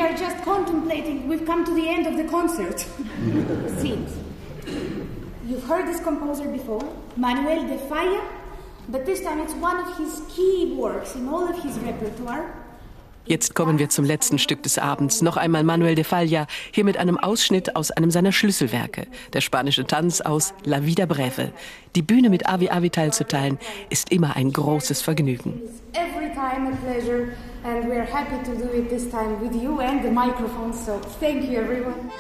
we are just contemplating. We've come to the end of the concert. Seems. You've heard this composer before, Manuel de Falla, but this time it's one of his key works in all of his repertoire. Jetzt kommen wir zum letzten Stück des Abends. Noch einmal Manuel de Falla, hier mit einem Ausschnitt aus einem seiner Schlüsselwerke. Der spanische Tanz aus La Vida Breve. Die Bühne mit Avi Avi teilzuteilen, ist immer ein großes Vergnügen. Every time a pleasure, and we're happy to do it this time with you and the microphone, so thank you everyone.